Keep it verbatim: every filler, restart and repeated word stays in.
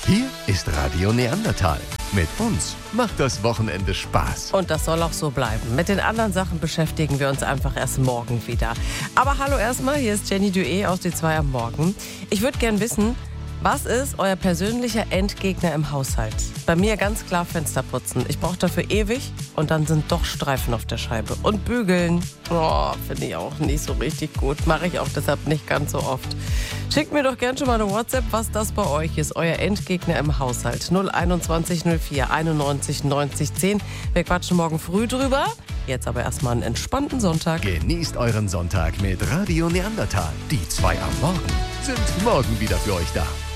Hier ist Radio Neandertal. Mit uns macht das Wochenende Spaß. Und das soll auch so bleiben. Mit den anderen Sachen beschäftigen wir uns einfach erst morgen wieder. Aber hallo erstmal, hier ist Jenny Duet aus Die zwei am Morgen. Ich würde gern wissen, was ist euer persönlicher Endgegner im Haushalt? Bei mir ganz klar Fenster putzen. Ich brauche dafür ewig und dann sind doch Streifen auf der Scheibe. Und bügeln, oh, finde ich auch nicht so richtig gut. Mache ich auch deshalb nicht ganz so oft. Schickt mir doch gern schon mal eine WhatsApp, was das bei euch ist. Euer Endgegner im Haushalt. null einundzwanzig null vier einundneunzig neunzig zehn. Wir quatschen morgen früh drüber. Jetzt aber erstmal einen entspannten Sonntag. Genießt euren Sonntag mit Radio Neandertal. Die zwei am Morgen sind morgen wieder für euch da.